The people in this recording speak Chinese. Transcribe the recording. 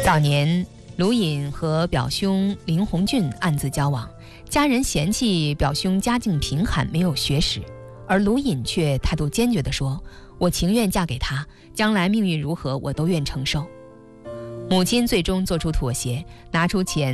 早年卢隐和表兄林鸿俊暗自交往，家人嫌弃表兄家境贫寒，没有学识，而卢隐却态度坚决地说：“我情愿嫁给他，将来命运如何我都愿承受。”母亲最终做出妥协，拿出钱